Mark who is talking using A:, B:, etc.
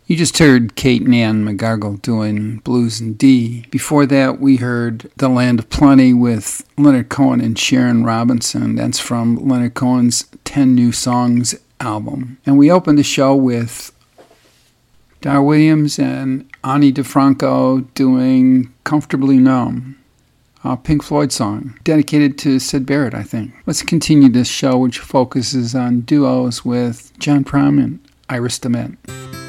A: You just heard Kate and Ann McGargle doing Blues in D. Before that, we heard The Land of Plenty with Leonard Cohen and Sharon Robinson. That's from Leonard Cohen's 10 New Songs album. And we opened the show with Dar Williams and Ani DiFranco doing Comfortably Numb, a Pink Floyd song, dedicated to Syd Barrett, I think. Let's continue this show, which focuses on duos with John Prine and Iris DeMent.